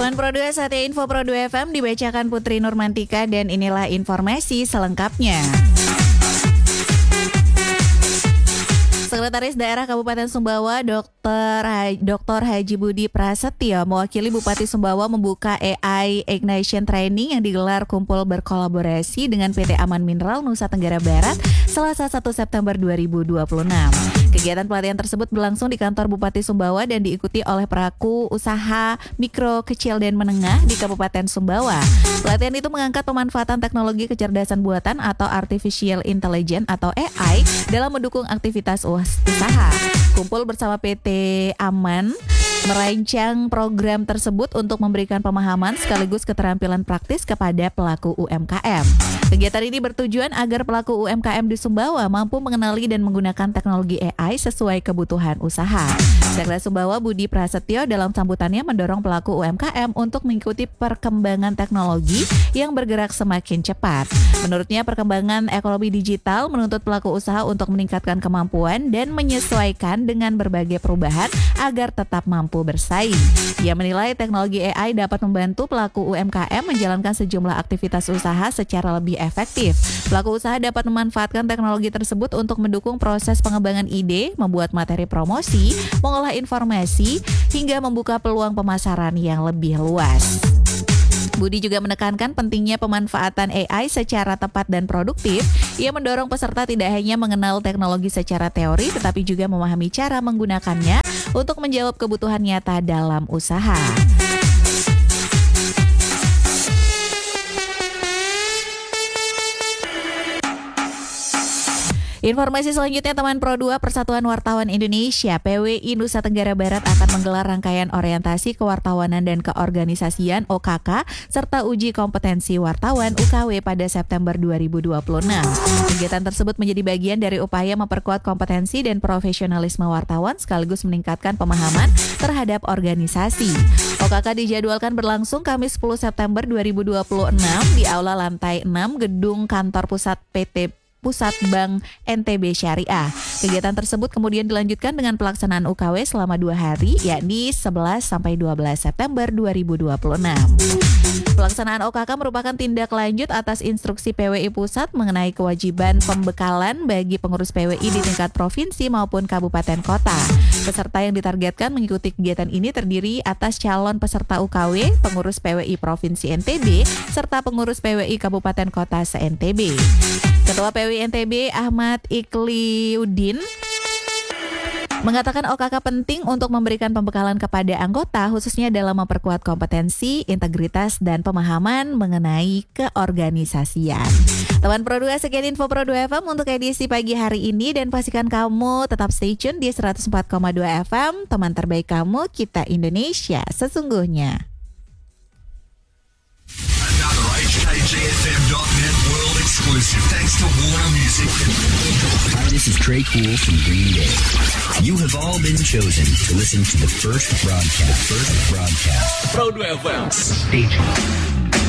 Teman Pro 2, saatnya Info Pro 2 FM dibacakan Putri Nurmantika dan inilah informasi selengkapnya. Sekretaris Daerah Kabupaten Sumbawa Dr. Haji Budi Prasetyo mewakili Bupati Sumbawa membuka AI Ignition Training yang digelar kumpul berkolaborasi dengan PT Aman Mineral Nusa Tenggara Barat Selasa 1 September 2026. Kegiatan pelatihan tersebut berlangsung di kantor Bupati Sumbawa dan diikuti oleh pelaku usaha mikro, kecil, dan menengah di Kabupaten Sumbawa. Pelatihan itu mengangkat pemanfaatan teknologi kecerdasan buatan atau Artificial Intelligence atau AI dalam mendukung aktivitas usaha. Kumpul bersama PT Aman merancang program tersebut untuk memberikan pemahaman sekaligus keterampilan praktis kepada pelaku UMKM. Kegiatan ini bertujuan agar pelaku UMKM di Sumbawa mampu mengenali dan menggunakan teknologi AI sesuai kebutuhan usaha. Sekretaris Sumbawa Budi Prasetyo dalam sambutannya mendorong pelaku UMKM untuk mengikuti perkembangan teknologi yang bergerak semakin cepat. Menurutnya, perkembangan ekonomi digital menuntut pelaku usaha untuk meningkatkan kemampuan dan menyesuaikan dengan berbagai perubahan agar tetap mampu bersaing. Ia menilai teknologi AI dapat membantu pelaku UMKM menjalankan sejumlah aktivitas usaha secara lebih efektif. Pelaku usaha dapat memanfaatkan teknologi tersebut untuk mendukung proses pengembangan ide, membuat materi promosi, mengolah informasi, hingga membuka peluang pemasaran yang lebih luas. Budi juga menekankan pentingnya pemanfaatan AI secara tepat dan produktif. Ia mendorong peserta tidak hanya mengenal teknologi secara teori, tetapi juga memahami cara menggunakannya untuk menjawab kebutuhan nyata dalam usaha. Informasi selanjutnya, teman Pro 2, Persatuan Wartawan Indonesia PWI Nusa Tenggara Barat akan menggelar rangkaian orientasi kewartawanan dan keorganisasian OKK serta uji kompetensi wartawan UKW pada September 2026. Kegiatan tersebut menjadi bagian dari upaya memperkuat kompetensi dan profesionalisme wartawan sekaligus meningkatkan pemahaman terhadap organisasi. OKK dijadwalkan berlangsung Kamis 10 September 2026 di Aula Lantai 6 Gedung Kantor Pusat Pusat Bank NTB Syariah. Kegiatan tersebut kemudian dilanjutkan dengan pelaksanaan UKW selama 2 hari, yakni 11 sampai 12 September 2026. Pelaksanaan OKK merupakan tindak lanjut atas instruksi PWI Pusat mengenai kewajiban pembekalan bagi pengurus PWI di tingkat provinsi maupun kabupaten kota. Peserta yang ditargetkan mengikuti kegiatan ini terdiri atas calon peserta UKW, pengurus PWI Provinsi NTB, serta pengurus PWI Kabupaten Kota se-NTB. Ketua PWI NTB Ahmad Ikliuddin mengatakan OKK penting untuk memberikan pembekalan kepada anggota khususnya dalam memperkuat kompetensi, integritas, dan pemahaman mengenai keorganisasian. Teman Pro 2, sekian Info Pro 2 FM untuk edisi pagi hari ini dan pastikan kamu tetap stay tune di 104,2 FM, teman terbaik kamu, kita Indonesia sesungguhnya. HJFM.net world exclusive thanks to Warner Music. Hi, this is Trey Cool from Green Day. You have all been chosen to listen to the first broadcast. Pro 2 FM. Stay tuned.